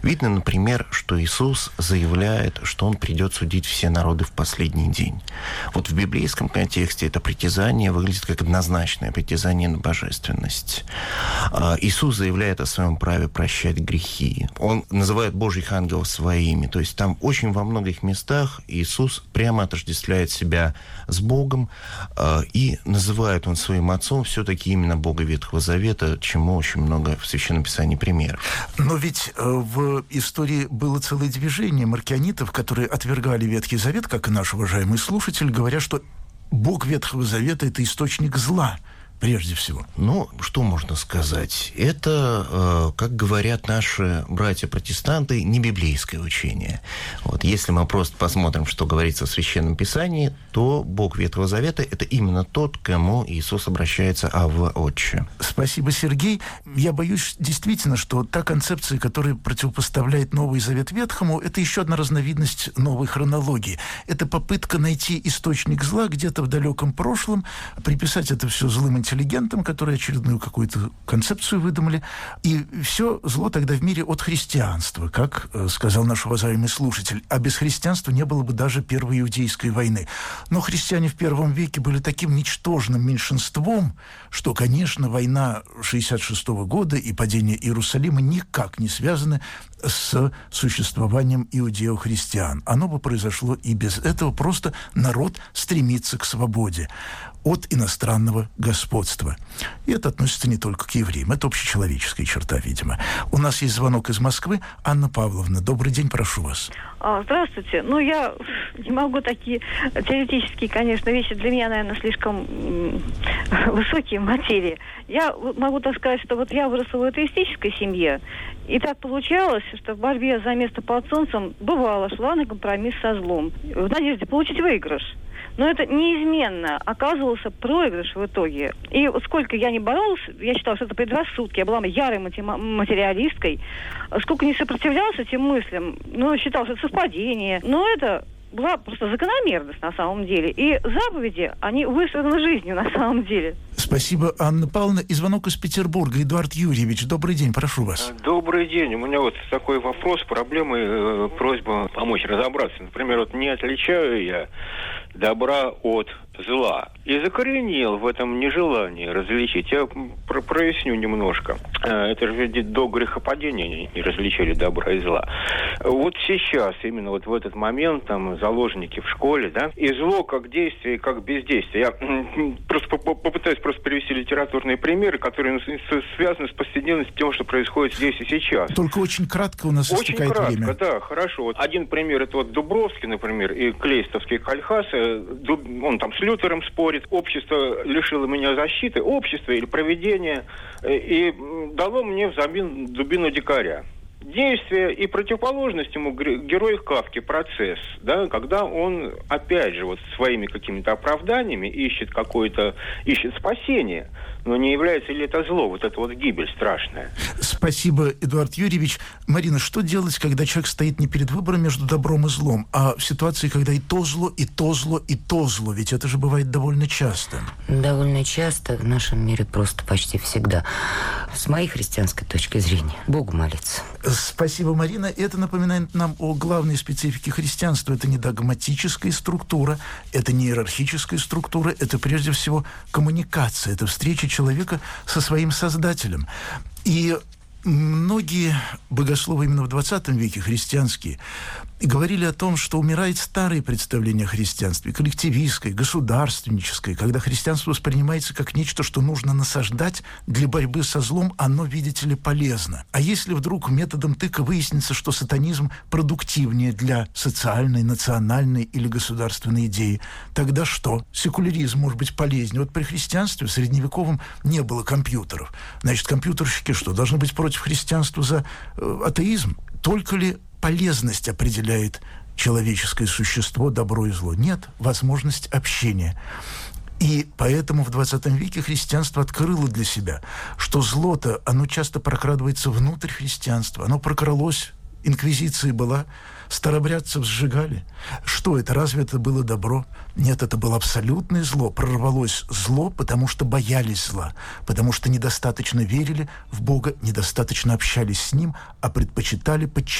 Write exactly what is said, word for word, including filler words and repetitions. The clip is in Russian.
Видно, например, что Иисус заявляет, что Он придет судить все народы в последний день. Вот в библейском контексте это притязание выглядит как однозначное притязание на божественность. Иисус заявляет о своем праве прощать грехи. Он называет Божьих ангелов своими. То есть там очень во многих местах Иисус прямо отождествляет себя с Богом, и называет Он своим отцом все-таки именно Бога Ветхого Завета, чему очень много в Священном Писании примеров. Но ведь в В истории было целое движение маркионитов, которые отвергали Ветхий Завет, как и наш уважаемый слушатель, говоря, что Бог Ветхого Завета – это источник зла, прежде всего. Ну, что можно сказать? Это, как говорят наши братья-протестанты, не библейское учение. Вот, если мы просто посмотрим, что говорится в Священном Писании, то Бог Ветхого Завета – это именно тот, к кому Иисус обращается Авва Отче. Спасибо, Сергей. Я боюсь действительно, что та концепция, которая противопоставляет Новый Завет Ветхому, это еще одна разновидность новой хронологии. Это попытка найти источник зла где-то в далеком прошлом, приписать это все злым интеллектуалам, интеллигентам, которые очередную какую-то концепцию выдумали. И все зло тогда в мире от христианства, как сказал наш уважаемый слушатель. А без христианства не было бы даже Первой Иудейской войны. Но христиане в первом веке были таким ничтожным меньшинством, что, конечно, война шестьдесят шестого года и падение Иерусалима никак не связаны с существованием иудео-христиан. Оно бы произошло и без этого. Просто народ стремится к свободе от иностранного господства. И это относится не только к евреям. Это общечеловеческая черта, видимо. У нас есть звонок из Москвы. Анна Павловна, добрый день, прошу вас. Здравствуйте. Ну, я не могу такие теоретические, конечно, вещи для меня, наверное, слишком высокие материи. Я могу так сказать, что вот я выросла в атеистической семье, и так получалось, что в борьбе за место под солнцем бывало шла на компромисс со злом, в надежде получить выигрыш. Но это неизменно оказывался проигрыш в итоге. И вот сколько я не боролась, я считала, что это предрассудки, я была ярой материалисткой, сколько не сопротивлялась этим мыслям, ну, считала, что это совпадение. Но это была просто закономерность на самом деле. И заповеди, они выстроены жизнью на самом деле. Спасибо, Анна Павловна. И звонок из Петербурга. Эдуард Юрьевич, добрый день, прошу вас. Добрый день. У меня вот такой вопрос, проблемы, э, просьба помочь разобраться. Например, вот не отличаю я добра от зла. И закоренел в этом нежелании различить. Я про- проясню немножко. Это же ведь до грехопадения не различали добра и зла. Вот сейчас, именно вот в этот момент, там, заложники в школе, да, и зло как действие, как бездействие. Я просто попытаюсь просто привести литературные примеры, которые связаны с повседневностью, тем, что происходит здесь и сейчас. Только очень кратко у нас очень истекает кратко, время. Да, хорошо. Вот один пример, это вот Дубровский, например, и Клейстовский Кольхас. Он там с Лютером спорит. Общество лишило меня защиты, общество или провидение, и дало мне взамен дубину дикаря. Действие и противоположность ему герой Кафки, процесс, да, когда он, опять же, вот своими какими-то оправданиями ищет какое-то, ищет спасение, но не является ли это зло, вот это вот гибель страшная. Спасибо, Эдуард Юрьевич. Марина, что делать, когда человек стоит не перед выбором между добром и злом, а в ситуации, когда и то зло, и то зло, и то зло? Ведь это же бывает довольно часто. Довольно часто, в нашем мире просто почти всегда. С моей христианской точки зрения, Богу молиться. Спасибо, Марина. Это напоминает нам о главной специфике христианства. Это не догматическая структура, это не иерархическая структура, это прежде всего коммуникация, это встреча человека со своим Создателем. И многие богословы именно в двадцатом веке, христианские, говорили о том, что умирает старые представления о христианстве, коллективистское, государственническое, когда христианство воспринимается как нечто, что нужно насаждать для борьбы со злом, оно, видите ли, полезно. А если вдруг методом тыка выяснится, что сатанизм продуктивнее для социальной, национальной или государственной идеи, тогда что? Секуляризм может быть полезнее. Вот при христианстве в средневековом не было компьютеров. Значит, компьютерщики что, должны быть против христианства за э, атеизм? Только ли полезность определяет человеческое существо, добро и зло? Нет, возможность общения. И поэтому в двадцатом веке христианство открыло для себя, что зло-то, оно часто прокрадывается внутрь христианства, оно прокралось инквизиция была, старобрядцев сжигали. Что это? Разве это было добро? Нет, это было абсолютное зло. Прорвалось зло, потому что боялись зла, потому что недостаточно верили в Бога, недостаточно общались с Ним, а предпочитали подчиняться